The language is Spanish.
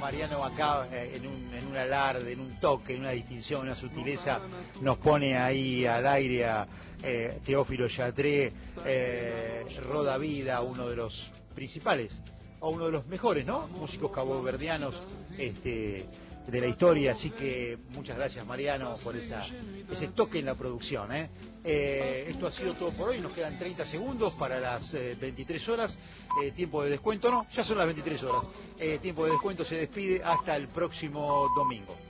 Mariano acá en un alarde, en un toque, en una distinción, una sutileza, nos pone ahí al aire a Teófilo Yatra, Roda Vida, uno de los principales, o uno de los mejores, ¿no? Músicos caboverdianos, de la historia, así que muchas gracias Mariano por ese toque en la producción. Esto ha sido todo por hoy, nos quedan 30 segundos para las 23 horas, tiempo de descuento, no, ya son las 23 horas, tiempo de descuento se despide hasta el próximo domingo.